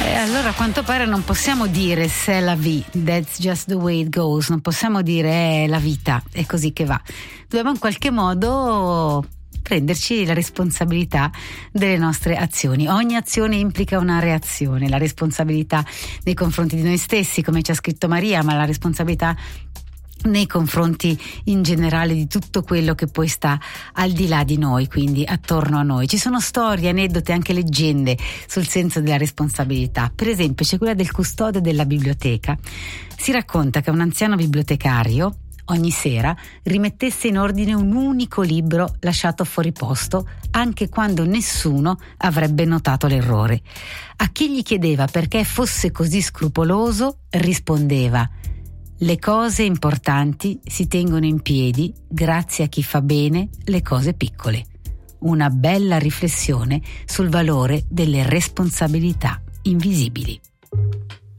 Allora a quanto pare non possiamo dire c'est la vie, that's just the way it goes, non possiamo dire è la vita, è così che va. Dobbiamo in qualche modo prenderci la responsabilità delle nostre azioni. Ogni azione implica una reazione, la responsabilità nei confronti di noi stessi, come ci ha scritto Maria, ma la responsabilità nei confronti in generale di tutto quello che poi sta al di là di noi, quindi attorno a noi. Ci sono storie, aneddoti, anche leggende sul senso della responsabilità. Per esempio c'è quella del custode della biblioteca. Si racconta che un anziano bibliotecario ogni sera rimettesse in ordine un unico libro lasciato fuori posto, anche quando nessuno avrebbe notato l'errore. A chi gli chiedeva perché fosse così scrupoloso, rispondeva: le cose importanti si tengono in piedi grazie a chi fa bene le cose piccole. Una bella riflessione sul valore delle responsabilità invisibili.